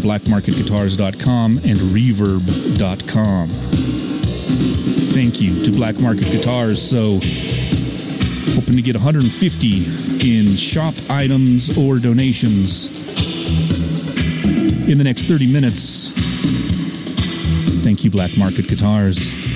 blackmarketguitars.com and reverb.com. Thank you to Black Market Guitars. So, hoping to get 150 in shop items or donations in the next 30 minutes. Thank you, Black Market Guitars.